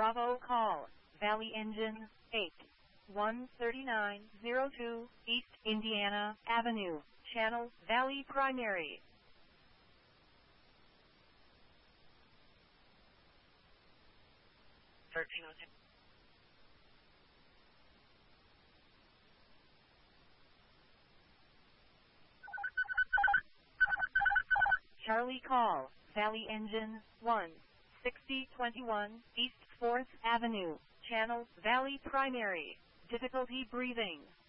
Bravo call, Valley Engine 813902 East Indiana Avenue, Channel Valley Primary. Charlie call, Valley Engine 16021 East 4th Avenue, Channel Valley Primary. Difficulty breathing.